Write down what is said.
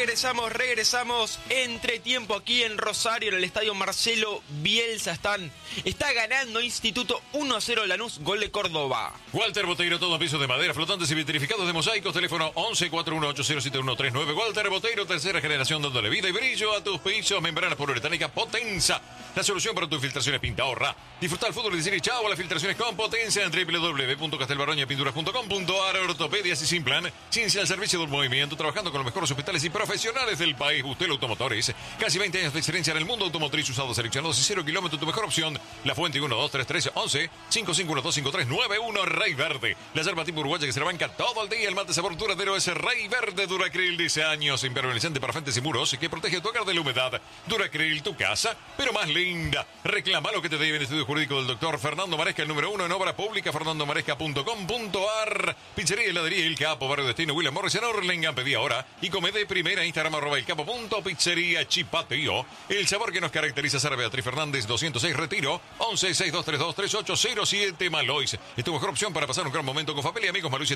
Regresamos. Entretiempo aquí en Rosario, en el estadio Marcelo Bielsa. Está ganando Instituto 1-0 Lanús, gol de Córdoba. Walter Boteiro, todo pisos de madera, flotantes y vitrificados de mosaicos. Teléfono 11-41807139. Walter Boteiro, tercera generación, dándole vida y brillo a tus pisos. Membranas poliuretánica Potenza, la solución para tus filtraciones Pintaorra. Disfruta el fútbol y decir chao a las filtraciones con Potencia en www.castelbarroñapinturas.com.ar. Ortopedias y Sin Plan, ciencia al servicio del movimiento, trabajando con los mejores hospitales y profesionales del país. Gustel Automotores, casi 20 años de excelencia en el mundo automotriz, usados seleccionados y 0 kilómetros, tu mejor opción. La Fuente 1-2-3-3-11-5512-5391. Rey Verde, la yerba tipo uruguaya que se la banca todo el día. El mate sabor duradero es Rey Verde Duracril, 10 años, impermeabilizante para frentes y muros que protege tu hogar de la humedad. Duracril, tu casa, pero más linda. Reclama lo que te debe en estudio jurídico del doctor Fernando Maresca, el número 1 en obra pública, fernandomaresca.com.ar. Pizzería y heladería El Capo, Barrio Destino, William Morris en Orlengan. Pedí ahora y come de primera. Instagram @elcapo.pizzería Chipateo. El sabor que nos caracteriza. Sara Beatriz Fernández 206 Retiro 11-6232-3807 Malois. Es tu mejor opción para pasar un gran momento con familia y amigos. Malois